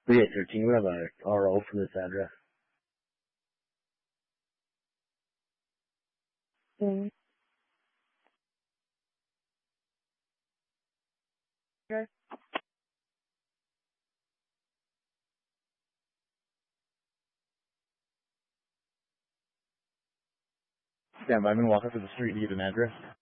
Yes, sir. Can you have a RO for this address? Okay. Stand by me, walk up to the street to get an address.